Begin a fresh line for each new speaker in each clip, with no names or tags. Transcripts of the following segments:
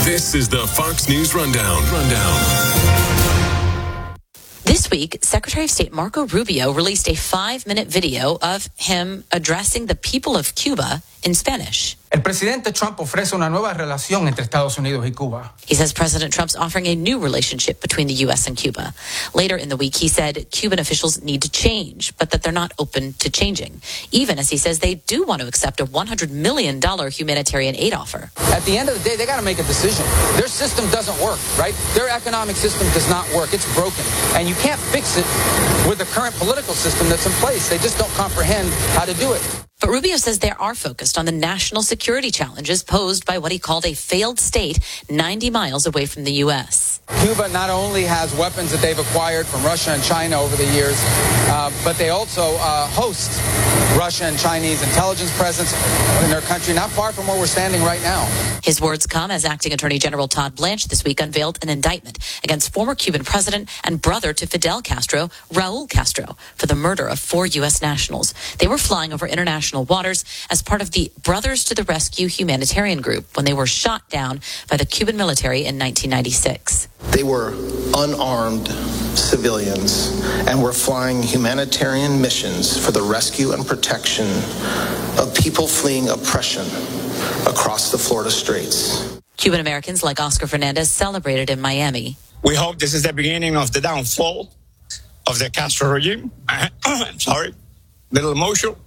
This is the Fox News Rundown.
This week, Secretary of State Marco Rubio released a 5-minute video of him addressing the people of Cuba in Spanish.
El presidente Trump ofrece una nueva relación entre Estados Unidos y Cuba.
He says President Trump's offering a new relationship between the U.S. and Cuba. Later in the week, he said Cuban officials need to change, but that they're not open to changing, even as he says they do want to accept a $100 million humanitarian aid offer.
At the end of the day, they got to make a decision. Their system doesn't work, right? Their economic system does not work. It's broken. And you can't fix it with the current political system that's in place. They just don't comprehend how to do it.
But Rubio says they are focused on the national security challenges posed by what he called a failed state 90 miles away from the U.S.
Cuba not only has weapons that they've acquired from Russia and China over the years, but they also host Russia and Chinese intelligence presence in their country, not far from where we're standing right now.
His words come as Acting Attorney General Todd Blanche this week unveiled an indictment against former Cuban president and brother to Fidel Castro, Raul Castro, for the murder of 4 U.S. nationals. They were flying over international waters as part of the Brothers to the Rescue humanitarian group when they were shot down by the Cuban military in 1996.
They were unarmed civilians and were flying humanitarian missions for the rescue and protection of people fleeing oppression across the Florida Straits.
Cuban Americans like Oscar Fernandez celebrated in Miami.
We hope this is the beginning of the downfall of the Castro regime. Sorry, little emotional.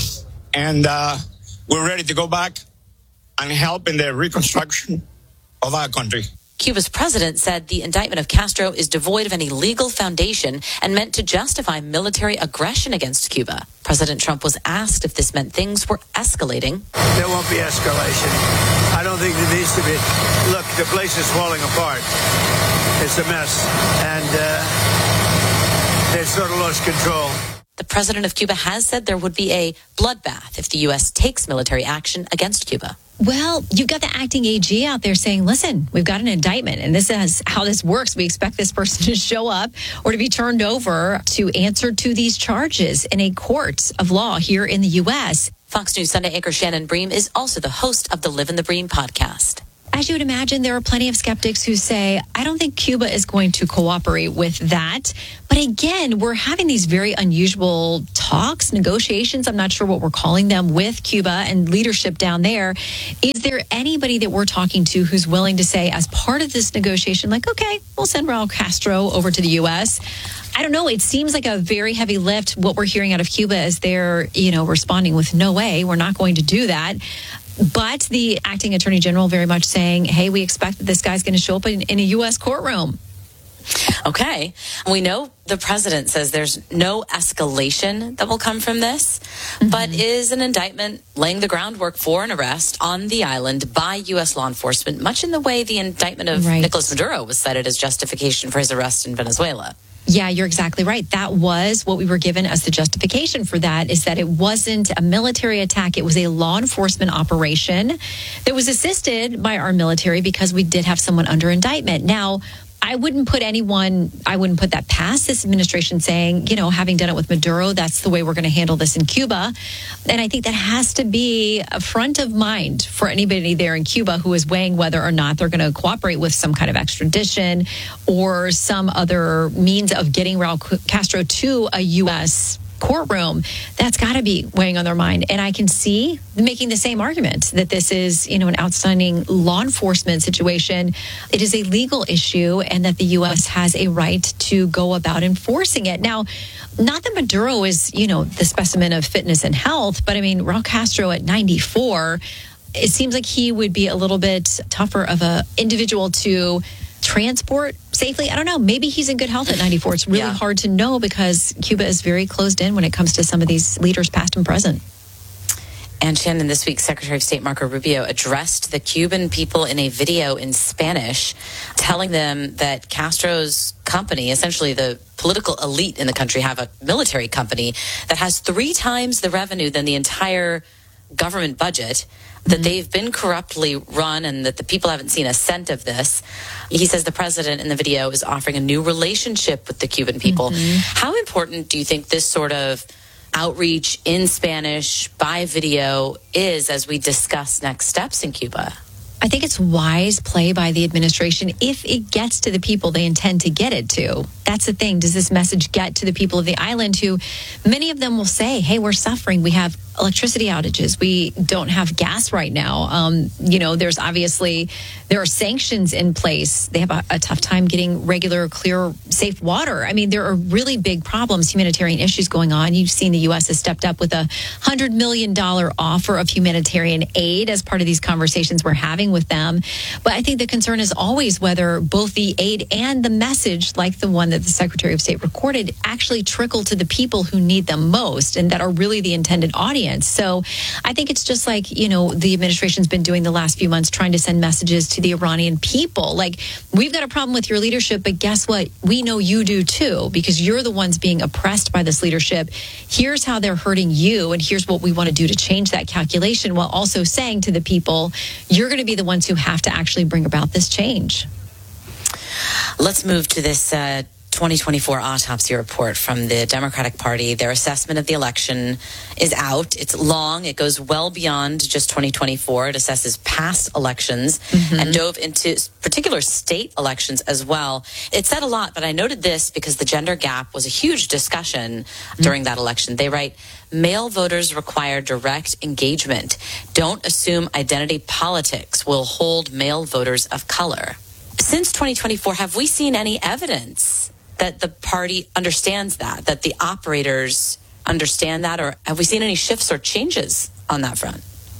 And we're ready to go back and help in the reconstruction of our country.
Cuba's president said the indictment of Castro is devoid of any legal foundation and meant to justify military aggression against Cuba. President Trump was asked if this meant things were escalating.
There won't be escalation. I don't think there needs to be. Look, the place is falling apart. It's a mess. And they've sort of lost control.
The president of Cuba has said there would be a bloodbath if the U.S. takes military action against Cuba.
Well, you've got the acting AG out there saying, listen, we've got an indictment, and this is how this works. We expect this person to show up or to be turned over to answer to these charges in a court of law here in the U.S.
Fox News Sunday anchor Shannon Bream is also the host of the Live in the Bream podcast.
As you would imagine, there are plenty of skeptics who say, I don't think Cuba is going to cooperate with that. But again, we're having these very unusual talks, negotiations, I'm not sure what we're calling them, with Cuba and leadership down there. Is there anybody that we're talking to who's willing to say, as part of this negotiation, like, okay, we'll send Raul Castro over to the U.S.? I don't know. It seems like a very heavy lift. What we're hearing out of Cuba is they're, responding with no way. We're not going to do that. But the acting attorney general very much saying, hey, we expect that this guy's going to show up in a U.S. courtroom.
Okay. We know the president says there's no escalation that will come from this, but is an indictment laying the groundwork for an arrest on the island by U.S. law enforcement, much in the way the indictment of Nicolas Maduro was cited as justification for his arrest in Venezuela.
Yeah, you're exactly right. That was what we were given as the justification for that, is that it wasn't a military attack. It was a law enforcement operation that was assisted by our military because we did have someone under indictment. Now, I wouldn't put that past this administration saying, having done it with Maduro, that's the way we're going to handle this in Cuba. And I think that has to be a front of mind for anybody there in Cuba who is weighing whether or not they're going to cooperate with some kind of extradition or some other means of getting Raul Castro to a U.S. courtroom. That's got to be weighing on their mind. And I can see making the same argument that this is, an outstanding law enforcement situation. It is a legal issue and that the U.S. has a right to go about enforcing it. Now, not that Maduro is, the specimen of fitness and health, but Raul Castro at 94, it seems like he would be a little bit tougher of a individual to transport safely. I don't know. Maybe he's in good health at 94. It's really hard to know because Cuba is very closed in when it comes to some of these leaders, past and present.
And Shannon, this week, Secretary of State Marco Rubio addressed the Cuban people in a video in Spanish, telling them that Castro's company, essentially the political elite in the country, have a military company that has 3 times the revenue than the entire government budget, that they've been corruptly run and that the people haven't seen a cent of this. He says the president in the video is offering a new relationship with the Cuban people. How important do you think this sort of outreach in Spanish by video is as we discuss next steps in Cuba?
I think it's wise play by the administration if it gets to the people they intend to get it to. That's the thing. Does this message get to the people of the island who many of them will say, hey, we're suffering. We have electricity outages. We don't have gas right now. There are sanctions in place. They have a tough time getting regular, clear, safe water. I mean, there are really big problems, humanitarian issues going on. You've seen the U.S. has stepped up with a $100 million offer of humanitarian aid as part of these conversations we're having with them. But I think the concern is always whether both the aid and the message, like the one that the Secretary of State recorded, actually trickle to the people who need them most and that are really the intended audience. So I think it's just like, the administration's been doing the last few months, trying to send messages to the Iranian people. Like, we've got a problem with your leadership, but guess what? We know you do too, because you're the ones being oppressed by this leadership. Here's how they're hurting you, and here's what we want to do to change that calculation, while also saying to the people, you're going to be the ones who have to actually bring about this change.
Let's move to this 2024 autopsy report from the Democratic Party. Their assessment of the election is out. It's long. It goes well beyond just 2024. It assesses past elections and dove into particular state elections as well. It said a lot, but I noted this because the gender gap was a huge discussion during that election. They write, male voters require direct engagement. Don't assume identity politics will hold male voters of color. Since 2024, have we seen any evidence that the party understands that the operators understand that, or have we seen any shifts or changes on that front?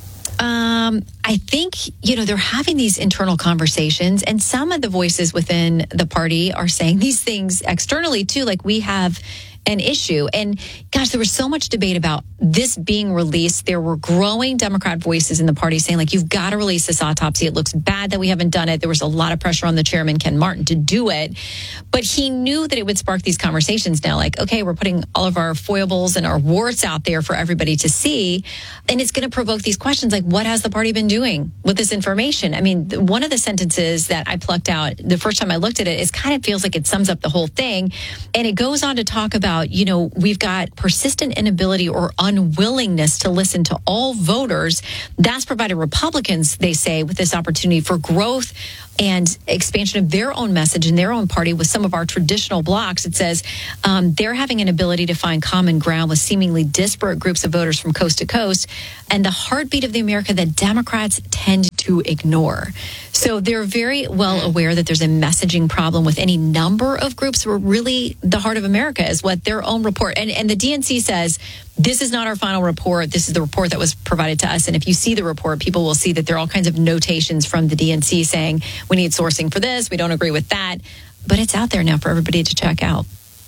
I think, they're having these internal conversations, and some of the voices within the party are saying these things externally too, like we have an issue. And gosh, there was so much debate about this being released. There were growing Democrat voices in the party saying, like, you've got to release this autopsy. It looks bad that we haven't done it. There was a lot of pressure on the chairman, Ken Martin, to do it. But he knew that it would spark these conversations now. Like, okay, we're putting all of our foibles and our warts out there for everybody to see. And it's going to provoke these questions like, what has the party been doing with this information? I mean, one of the sentences that I plucked out the first time I looked at it is kind of feels like it sums up the whole thing. And it goes on to talk about, we've got persistent inability or unwillingness to listen to all voters. That's provided Republicans, they say, with this opportunity for growth and expansion of their own message in their own party with some of our traditional blocs. It says they're having an ability to find common ground with seemingly disparate groups of voters from coast to coast, and the heartbeat of the America that Democrats tend to ignore. So they're very well aware that there's a messaging problem with any number of groups, where really the heart of America is what their own report. And the DNC says, this is not our final report. This is the report that was provided to us. And if you see the report, people will see that there are all kinds of notations from the DNC saying, we need sourcing for this. We don't agree with that. But it's out there now for everybody to check out.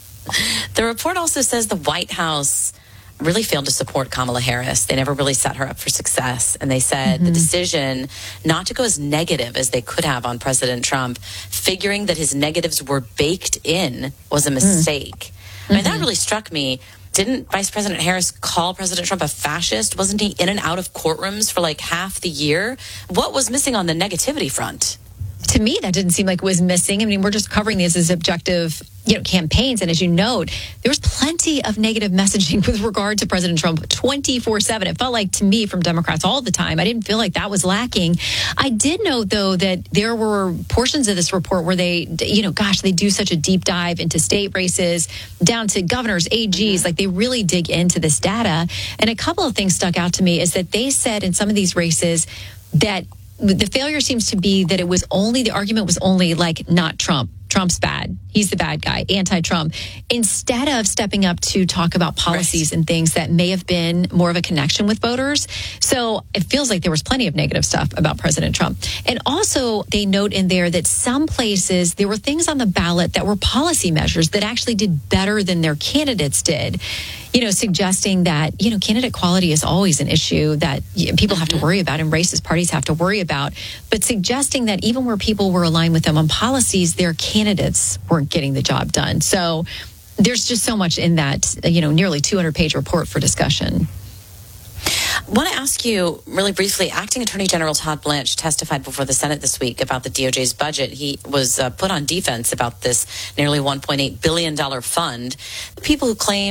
The report also says the White House really failed to support Kamala Harris. They never really set her up for success. And they said the decision not to go as negative as they could have on President Trump, figuring that his negatives were baked in, was a mistake. I mean, that really struck me. Didn't Vice President Harris call President Trump a fascist? Wasn't he in and out of courtrooms for like half the year? What was missing on the negativity front?
To me, that didn't seem like it was missing. I mean, we're just covering these as objective, campaigns. And as you note, there was plenty of negative messaging with regard to President Trump 24/7. It felt like, to me, from Democrats all the time. I didn't feel like that was lacking. I did note, though, that there were portions of this report where they, they do such a deep dive into state races, down to governors, AGs, like they really dig into this data. And a couple of things stuck out to me is that they said in some of these races that the failure seems to be that the argument was only like, not Trump. Trump's bad. He's the bad guy, anti-Trump, instead of stepping up to talk about policies and things that may have been more of a connection with voters. So it feels like there was plenty of negative stuff about President Trump. And also they note in there that some places there were things on the ballot that were policy measures that actually did better than their candidates did. Suggesting that, candidate quality is always an issue that people have to worry about and racist parties have to worry about. But suggesting that even where people were aligned with them on policies, their candidates weren't getting the job done. So there's just so much in that, nearly 200-page report for discussion.
I want to ask you really briefly, Acting Attorney General Todd Blanche testified before the Senate this week about the DOJ's budget. He was put on defense about this nearly $1.8 billion fund. The people who claim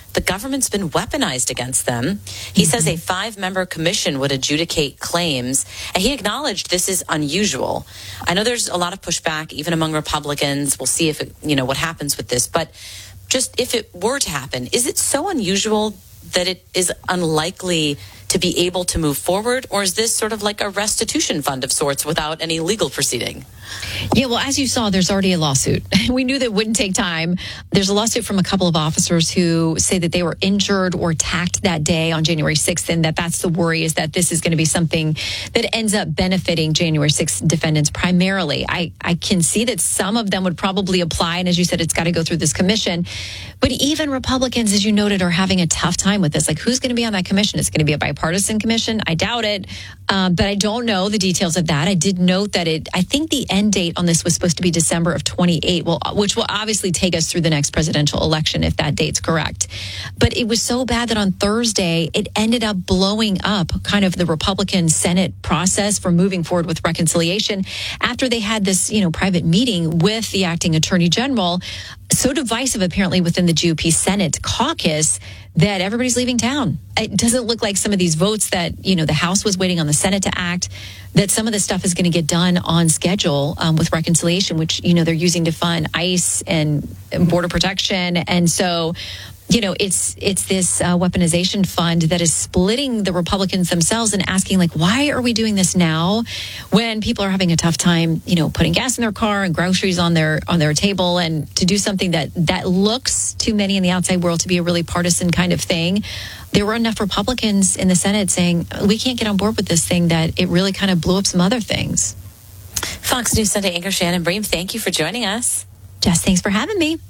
the government's been weaponized against them. He says a 5-member commission would adjudicate claims, and he acknowledged this is unusual. I know there's a lot of pushback, even among Republicans. We'll see if what happens with this. But just if it were to happen, is it so unusual that it is unlikely to be able to move forward? Or is this sort of like a restitution fund of sorts without any legal proceeding?
Yeah, well, as you saw, there's already a lawsuit. We knew that it wouldn't take time. There's a lawsuit from a couple of officers who say that they were injured or attacked that day on January 6th, and that's the worry, is that this is going to be something that ends up benefiting January 6th defendants primarily. I can see that some of them would probably apply, and as you said, it's got to go through this commission. But even Republicans, as you noted, are having a tough time with this. Like, who's going to be on that commission? Is it going to be a bipartisan commission? I doubt it. But I don't know the details of that. I did note that I think the end date on this was supposed to be December of 28, which will obviously take us through the next presidential election if that date's correct. But it was so bad that on Thursday, it ended up blowing up kind of the Republican Senate process for moving forward with reconciliation after they had this, private meeting with the acting attorney general. So divisive, apparently, within the GOP Senate caucus that everybody's leaving town. It doesn't look like some of these votes that, the House was waiting on the Senate to act, that some of this stuff is going to get done on schedule with reconciliation, which, they're using to fund ICE and border protection. And so, it's this weaponization fund that is splitting the Republicans themselves and asking, like, why are we doing this now when people are having a tough time, putting gas in their car and groceries on their table, and to do something that looks to many in the outside world to be a really partisan kind of thing. There were enough Republicans in the Senate saying, we can't get on board with this thing, that it really kind of blew up some other things.
Fox News Sunday anchor Shannon Bream, thank you for joining us.
Jess, thanks for having me.